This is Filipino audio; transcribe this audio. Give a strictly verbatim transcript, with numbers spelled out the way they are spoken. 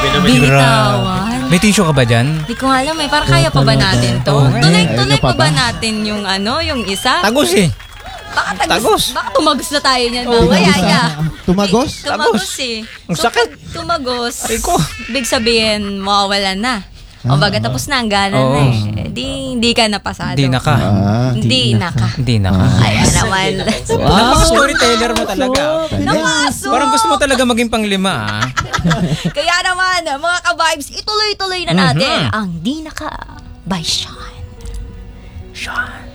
Binitawan. May tissue ka ba dyan? Hindi ko alam eh, parang kaya pa ba natin to? Tuloy-tuloy pa ba natin yung ano, yung isa? Tagos eh. Baka tagos. Tagos. Baka tumagos na tayo niyan. Mamaya, ya. Tumagos? Tumagos eh. Ang So, sakit. pag tumagos, Ay ko. ibig sabihin, mawawalan na. O baga tapos na, ang gana Oo. na eh. Di, hindi ka napasado. Hindi na ka. Ah. Hindi na ka. Hindi na ka. Ayan naman. Napaka-storyteller mo talaga. Namaso! Parang gusto mo talaga maging panglima ah. Kaya naman, mga ka-vibes, ituloy-tuloy na natin Mhm. ang Di Na Ka by Sean. Sean.